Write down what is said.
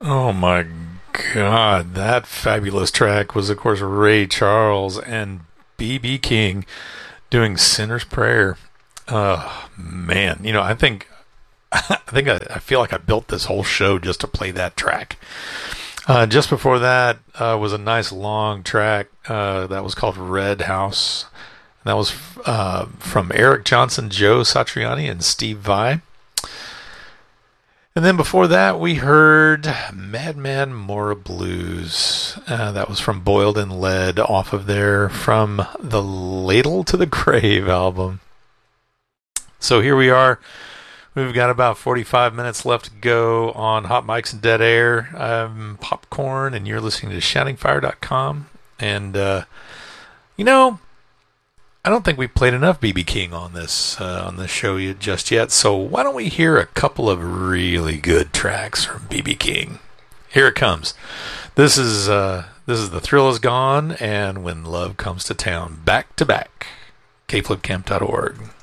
Oh my God, that fabulous track was, of course, Ray Charles and B.B. King doing "Sinner's Prayer." Man, I feel like I built this whole show just to play that track. Just before that was a nice long track that was called "Red House." That was from Eric Johnson, Joe Satriani, and Steve Vai. And then before that, we heard Madman Mora Blues. That was from Boiled in Lead off of their From the Ladle to the Grave album. So here we are. We've got about 45 minutes left to go on Hot Mics and Dead Air. I'm Popcorn, and you're listening to ShoutingFire.com. And, I don't think we played enough BB King on this show just yet. So why don't we hear a couple of really good tracks from BB King? Here it comes. This is The Thrill Is Gone and When Love Comes to Town, back to back. kflipcamp.org.